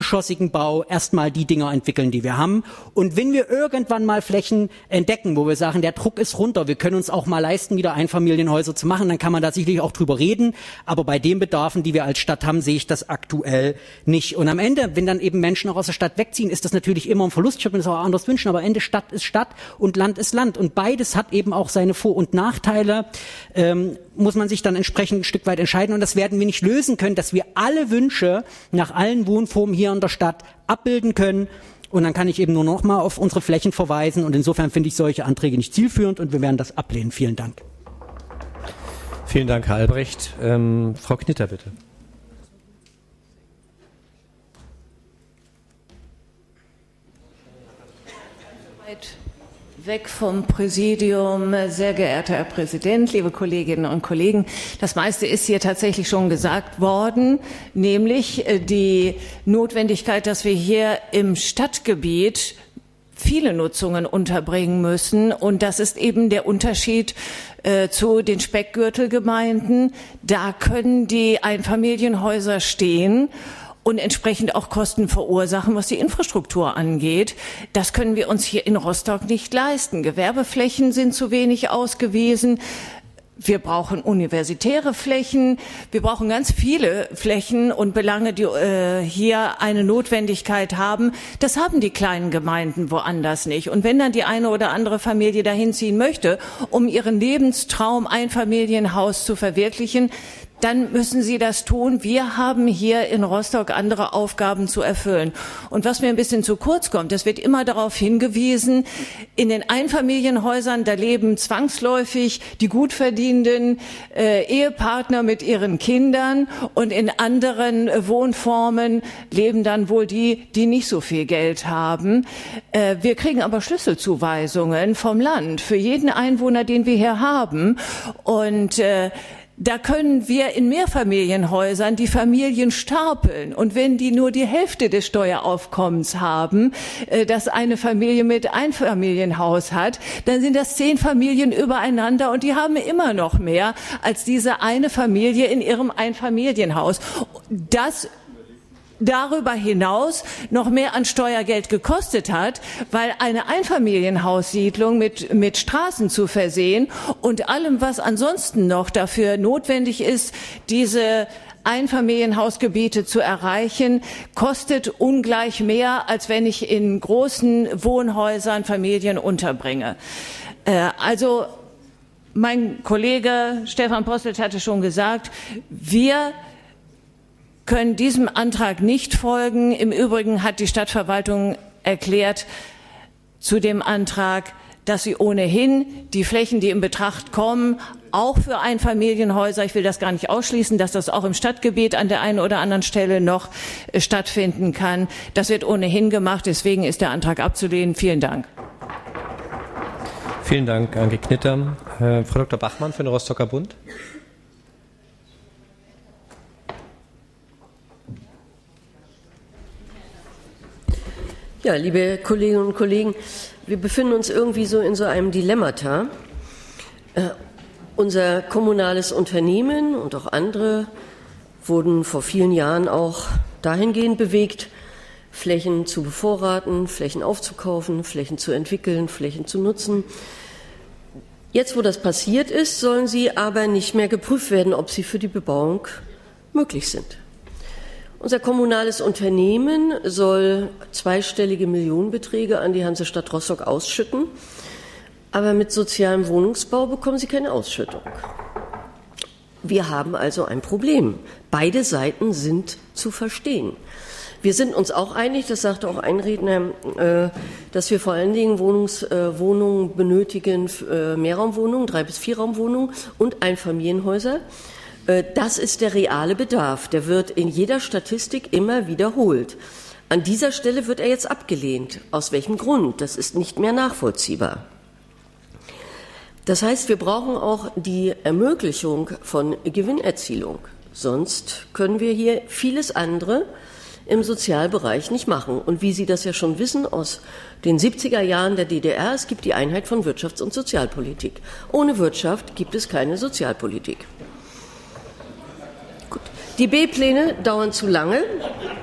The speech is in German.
eingeschossigen Bau erstmal die Dinger entwickeln, die wir haben. Und wenn wir irgendwann mal Flächen entdecken, wo wir sagen, der Druck ist runter, wir können uns auch mal leisten, wieder Einfamilienhäuser zu machen, dann kann man da sicherlich auch drüber reden. Aber bei den Bedarfen, die wir als Stadt haben, sehe ich das aktuell nicht. Und am Ende, wenn dann eben Menschen auch aus der Stadt wegziehen, ist das natürlich immer ein Verlust. Ich würde mir das auch anders wünschen, aber am Ende Stadt ist Stadt und Land ist Land. Und beides hat eben auch seine Vor- und Nachteile. Muss man sich dann entsprechend ein Stück weit entscheiden. Und das werden wir nicht lösen können, dass wir alle Wünsche nach allen Wohnformen hier in der Stadt abbilden können. Und dann kann ich eben nur noch mal auf unsere Flächen verweisen. Und insofern finde ich solche Anträge nicht zielführend und wir werden das ablehnen. Vielen Dank. Vielen Dank, Herr Albrecht. Frau Knitter, bitte. Weg vom Präsidium, sehr geehrter Herr Präsident, liebe Kolleginnen und Kollegen. Das meiste ist hier tatsächlich schon gesagt worden, nämlich die Notwendigkeit, dass wir hier im Stadtgebiet viele Nutzungen unterbringen müssen. Und das ist eben der Unterschied zu den Speckgürtelgemeinden. Da können die Einfamilienhäuser stehen und entsprechend auch Kosten verursachen, was die Infrastruktur angeht. Das können wir uns hier in Rostock nicht leisten. Gewerbeflächen sind zu wenig ausgewiesen. Wir brauchen universitäre Flächen. Wir brauchen ganz viele Flächen und Belange, die hier eine Notwendigkeit haben. Das haben die kleinen Gemeinden woanders nicht. Und wenn dann die eine oder andere Familie dahin ziehen möchte, um ihren Lebenstraum Einfamilienhaus zu verwirklichen, dann müssen sie das tun. Wir haben hier in Rostock andere Aufgaben zu erfüllen. Und was mir ein bisschen zu kurz kommt, es wird immer darauf hingewiesen, in den Einfamilienhäusern, da leben zwangsläufig die gut verdienenden Ehepartner mit ihren Kindern und in anderen Wohnformen leben dann wohl die, die nicht so viel Geld haben. Wir kriegen aber Schlüsselzuweisungen vom Land für jeden Einwohner, den wir hier haben. Und da können wir in Mehrfamilienhäusern die Familien stapeln. Und wenn die nur die Hälfte des Steueraufkommens haben, das eine Familie mit Einfamilienhaus hat, dann sind das 10 Familien übereinander und die haben immer noch mehr als diese eine Familie in ihrem Einfamilienhaus. Das darüber hinaus noch mehr an Steuergeld gekostet hat, weil eine Einfamilienhaussiedlung mit Straßen zu versehen und allem, was ansonsten noch dafür notwendig ist, diese Einfamilienhausgebiete zu erreichen, kostet ungleich mehr, als wenn ich in großen Wohnhäusern Familien unterbringe. Also mein Kollege Stefan Posselt hatte schon gesagt, wir können diesem Antrag nicht folgen. Im Übrigen hat die Stadtverwaltung erklärt zu dem Antrag, dass sie ohnehin die Flächen, die in Betracht kommen, auch für Einfamilienhäuser, ich will das gar nicht ausschließen, dass das auch im Stadtgebiet an der einen oder anderen Stelle noch stattfinden kann. Das wird ohnehin gemacht, deswegen ist der Antrag abzulehnen. Vielen Dank. Vielen Dank, Anke Knitter. Frau Dr. Bachmann für den Rostocker Bund. Ja, liebe Kolleginnen und Kollegen, wir befinden uns irgendwie so in so einem Dilemmata. Unser kommunales Unternehmen und auch andere wurden vor vielen Jahren auch dahingehend bewegt, Flächen zu bevorraten, Flächen aufzukaufen, Flächen zu entwickeln, Flächen zu nutzen. Jetzt, wo das passiert ist, sollen sie aber nicht mehr geprüft werden, ob sie für die Bebauung möglich sind. Unser kommunales Unternehmen soll zweistellige Millionenbeträge an die Hansestadt Rostock ausschütten, aber mit sozialem Wohnungsbau bekommen sie keine Ausschüttung. Wir haben also ein Problem. Beide Seiten sind zu verstehen. Wir sind uns auch einig, das sagte auch ein Redner, dass wir vor allen Dingen Wohnungen benötigen, Mehrraumwohnungen, 3- bis 4-Raumwohnungen und Einfamilienhäuser. Das ist der reale Bedarf. Der wird in jeder Statistik immer wiederholt. An dieser Stelle wird er jetzt abgelehnt. Aus welchem Grund? Das ist nicht mehr nachvollziehbar. Das heißt, wir brauchen auch die Ermöglichung von Gewinnerzielung. Sonst können wir hier vieles andere im Sozialbereich nicht machen. Und wie Sie das ja schon wissen aus den 70er Jahren der DDR, es gibt die Einheit von Wirtschafts- und Sozialpolitik. Ohne Wirtschaft gibt es keine Sozialpolitik. Gut. Die B-Pläne dauern zu lange.